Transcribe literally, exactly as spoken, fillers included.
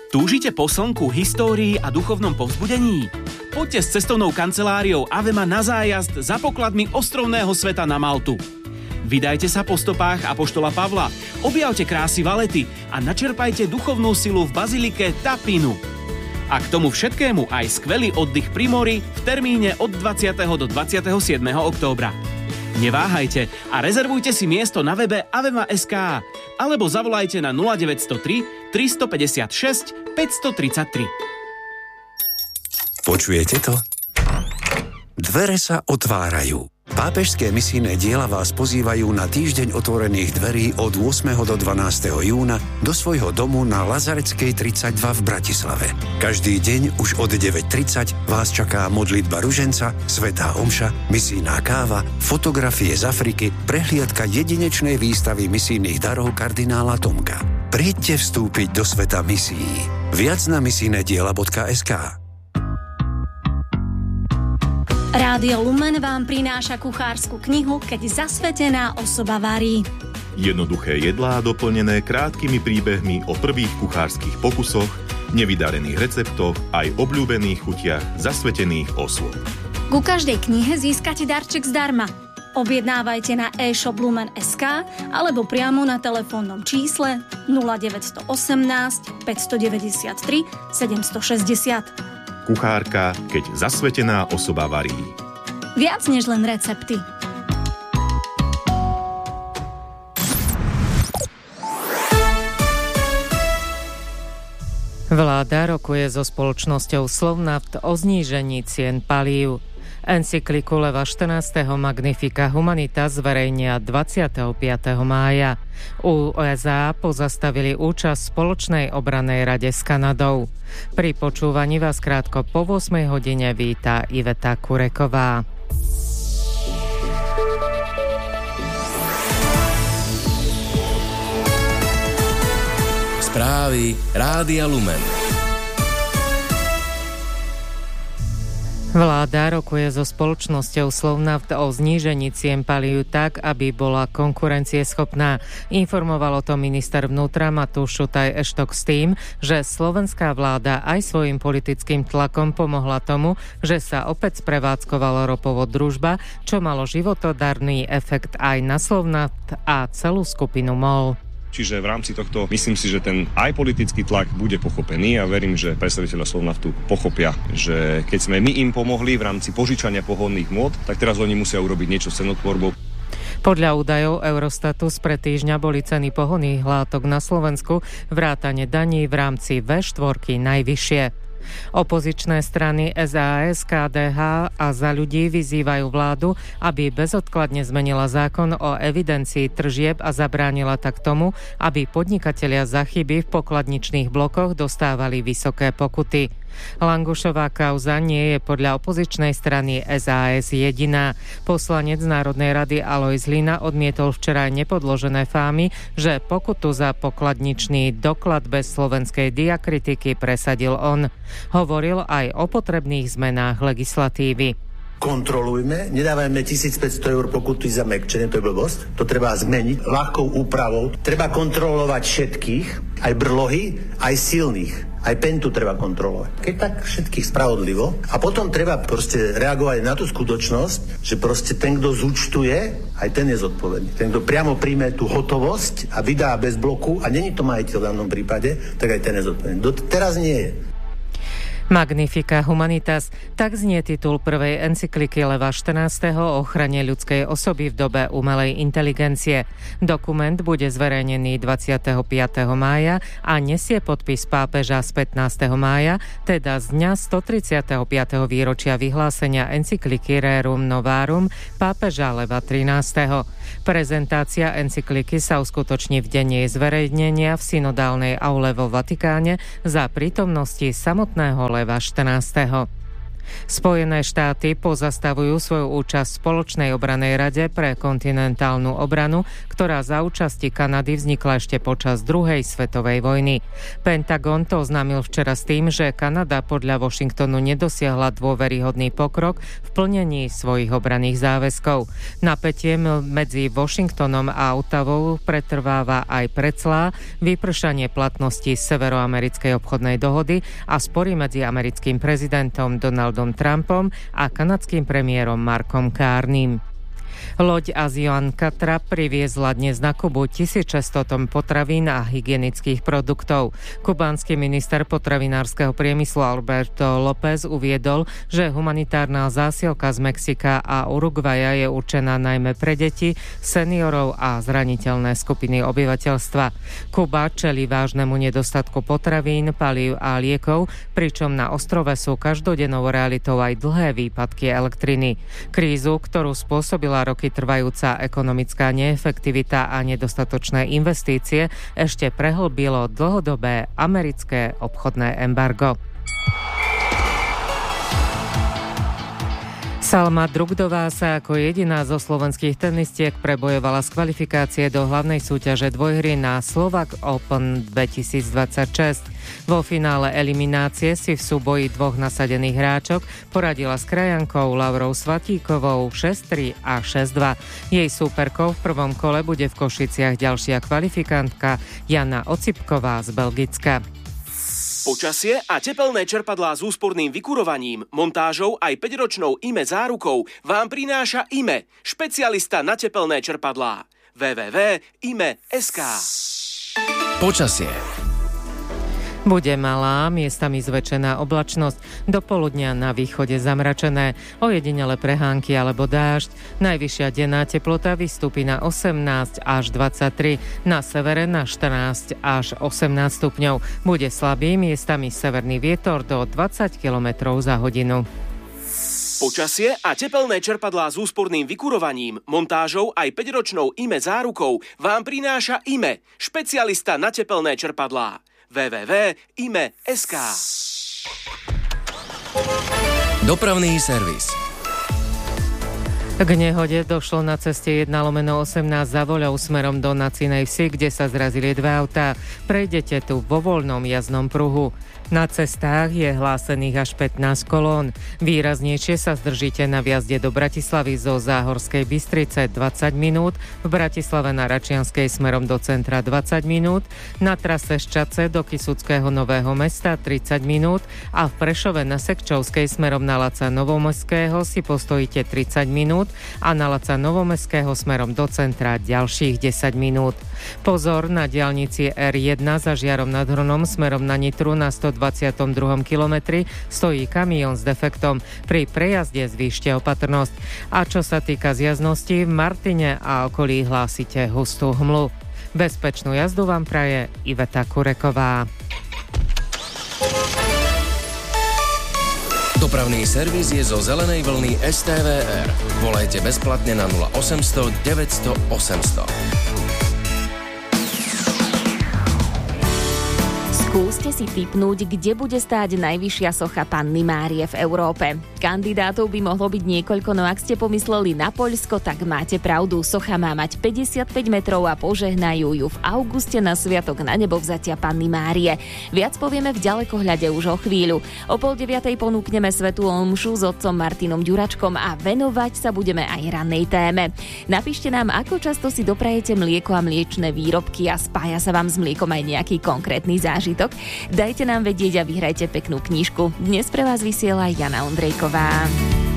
Túžite po slnku, histórii a duchovnom povzbudení? Poďte s cestovnou kanceláriou Avema na zájazd za pokladmi ostrovného sveta na Maltu. Vydajte sa po stopách apoštola Pavla, objavte krásy Valety a načerpajte duchovnú silu v bazilike Tapinu. A k tomu všetkému aj skvelý oddych pri mori v termíne od dvadsiateho do dvadsiateho siedmeho októbra. Neváhajte a rezervujte si miesto na webe avema bodka es ká alebo zavolajte na nula deväť nula tri, tristopäťdesiatšesť, päťstotridsaťtri. Počujete to? Dvere sa otvárajú. Pápežské misijné diela vás pozývajú na týždeň otvorených dverí od ôsmeho do dvanásteho júna do svojho domu na Lazareckej tridsaťdva v Bratislave. Každý deň už od deväť tridsať vás čaká modlitba ruženca, svätá omša, misijná káva, fotografie z Afriky, prehliadka jedinečnej výstavy misijných darov kardinála Tomka. Príďte vstúpiť do sveta misií. Viac na misijné diela bodka es ká. Rádio Lumen vám prináša kuchársku knihu Keď zasvetená osoba varí. Jednoduché jedlá doplnené krátkými príbehmi o prvých kuchárskych pokusoch, nevydarených receptoch aj obľúbených chutiach zasvetených osôb. Ku každej knihe získate darček zdarma. Objednávajte na e-shop lumen bodka es ká alebo priamo na telefónnom čísle nula deväť jedna osem, päť deväť tri, sedem šesť nula. Kuchárka, keď zasvetená osoba varí. Viac než len recepty. Vláda rokuje so spoločnosťou Slovnaft o znížení cien palív. Encykliku Leva štrnásteho Magnifica Humanitas zverejnia dvadsiateho piateho mája. ú es á pozastavili účasť v spoločnej obrannej rade s Kanadou. Pri počúvaní vás krátko po ôsmej hodine víta Iveta Kureková. Správy Rádia Lumen. Vláda rokuje so spoločnosťou Slovnaft o znížení cien palív tak, aby bola konkurencieschopná. Informoval o tom minister vnútra Matúš Šutaj Eštok s tým, že slovenská vláda aj svojim politickým tlakom pomohla tomu, že sa opäť sprevádzkovala ropovod Družba, čo malo životodarný efekt aj na Slovnaft a celú skupinu MOL. Čiže v rámci tohto myslím si, že ten aj politický tlak bude pochopený a verím, že predstavitelia Slovnaftu pochopia, že keď sme my im pomohli v rámci požičania pohodných môd, tak teraz oni musia urobiť niečo s cenotvorbou. Podľa údajov Eurostatu z pred týždňa boli ceny pohonných látok na Slovensku vrátane daní v rámci vé štyri najvyššie. Opozičné strany es a es, ká dé há a Za ľudí vyzývajú vládu, aby bezodkladne zmenila zákon o evidencii tržieb a zabránila tak tomu, aby podnikatelia za chyby v pokladničných blokoch dostávali vysoké pokuty. Langušová kauza nie je podľa opozičnej strany es a es jediná. Poslanec Národnej rady Alojz Hlina odmietol včera nepodložené fámy, že pokutu za pokladničný doklad bez slovenskej diakritiky presadil on. Hovoril aj o potrebných zmenách legislatívy. Kontrolujme, nedávajme tisícpäťsto eur pokuty za mäkčenie, to je blbosť. To treba zmeniť ľahkou úpravou. Treba kontrolovať všetkých, aj brlohy, aj silných. Aj pentu treba kontrolovať. Keď tak všetkých spravodlivo. A potom treba proste reagovať na tú skutočnosť, že proste ten, kto zúčtuje, aj ten je zodpovedný. Ten, kto priamo príjme tú hotovosť a vydá bez bloku, a není to majiteľ v danom prípade, tak aj ten je zodpovedný. Teraz nie je. Magnifica Humanitas, tak znie titul prvej encykliky Leva štrnásteho o ochrane ľudskej osoby v dobe umelej inteligencie. Dokument bude zverejnený dvadsiateho piateho mája a nesie podpis pápeža z pätnásteho mája, teda z dňa stotridsiateho piateho výročia vyhlásenia encykliky Rerum Novarum pápeža Leva trinásteho. Prezentácia encykliky sa uskutoční v deň jej zverejnenia v synodálnej aule vo Vatikáne za prítomnosti samotného Leva štrnásteho. Spojené štáty pozastavujú svoju účasť v Spoločnej obranej rade pre kontinentálnu obranu, ktorá za účasti Kanady vznikla ešte počas druhej svetovej vojny. Pentagon to oznámil včera s tým, že Kanada podľa Washingtonu nedosiahla dôveryhodný pokrok v plnení svojich obranných záväzkov. Napätie medzi Washingtonom a Ottawou pretrváva aj preclá, vypršanie platnosti severoamerickej obchodnej dohody a spory medzi americkým prezidentom Donaldom Trumpom a kanadským premiérom Markom Carneym. Loď Asian Katra priviezla dnes na Kubu tisícšesťsto tón potravín a hygienických produktov. Kubánsky minister potravinárskeho priemyslu Alberto López uviedol, že humanitárna zásielka z Mexika a Uruguaja je určená najmä pre deti, seniorov a zraniteľné skupiny obyvateľstva. Kuba čelí vážnemu nedostatku potravín, palív a liekov, pričom na ostrove sú každodennou realitou aj dlhé výpadky elektriny. Krízu, ktorú spôsobila roky trvajúca ekonomická neefektivita a nedostatočné investície, ešte prehlbilo dlhodobé americké obchodné embargo. Salma Drugdová sa ako jediná zo slovenských tenistiek prebojovala z kvalifikácie do hlavnej súťaže dvojhry na Slovak Open dvetisícdvadsaťšesť. Vo finále eliminácie si v súboji dvoch nasadených hráčok poradila s krajankou Laurou Svatíkovou šesť tri a šesť dva. Jej súperkou v prvom kole bude v Košiciach ďalšia kvalifikantka Jana Ocipková z Belgicka. Počasie a tepelné čerpadlá s úsporným vykurovaním, montážou aj päťročnou í em é zárukou vám prináša í em é, špecialista na tepelné čerpadlá. w w w bodka i m e bodka es ka. Počasie. Bude malá, miestami zväčšená oblačnosť, do poludnia na východe zamračené, ojedinele prehánky alebo dážď. Najvyššia denná teplota vystúpi na osemnásť až dvadsaťtri, na severe na štrnásť až osemnásť stupňov. Bude slabý, miestami severný vietor do dvadsať kilometrov za hodinu. Počasie a tepelné čerpadlá s úsporným vykurovaním, montážou aj päťročnou í em é zárukou vám prináša í em é, špecialista na tepelné čerpadlá. w w w bodka i m e bodka es ka. Dopravný servis. K nehode došlo na ceste jeden lomeno osemnásť za Voľou smerom do Nacinej Vsi, kde sa zrazili dve autá. Prejdete tu vo voľnom jazdnom pruhu. Na cestách je hlásených až pätnásť kolón. Výraznejšie sa zdržíte na vjazde do Bratislavy zo Záhorskej Bystrice dvadsať minút, v Bratislave na Račianskej smerom do centra dvadsať minút, na trase z Čace do Kysuckého Nového Mesta tridsať minút a v Prešove na Sekčovskej smerom na Laca Novomestského si postojíte tridsať minút a na Laca Novomestského smerom do centra ďalších desať minút. Pozor, na diaľnici er jeden za Žiarom nad Hronom smerom na Nitru na stodvadsiatom druhom kilometri stojí kamión s defektom. Pri prejazde zvýšte opatrnosť. A čo sa týka zjazdnosti, v Martine a okolí hlásite hustú hmlu. Bezpečnú jazdu vám praje Iveta Kureková. Dopravný servis je zo zelenej vlny es té vé er. Volajte bezplatne na nula osemsto deväťsto osemsto. Skúste si tipnúť, kde bude stáť najvyššia socha Panny Márie v Európe. Kandidátov by mohlo byť niekoľko, no ak ste pomysleli na Poľsko, tak máte pravdu. Socha má mať päťdesiatpäť metrov a požehnajú ju v auguste na sviatok na nebovzatia Panny Márie. Viac povieme v ďalekohľade už o chvíľu. O pol deviatej ponúkneme svätú omšu s otcom Martinom Ďuračkom a venovať sa budeme aj rannej téme. Napíšte nám, ako často si doprajete mlieko a mliečne výrobky a spája sa vám s mliekom aj nejaký konkrétny zážitok. Dajte nám vedieť a vyhrajte peknú knižku. Dnes pre vás vysiela Jana Ondrejková.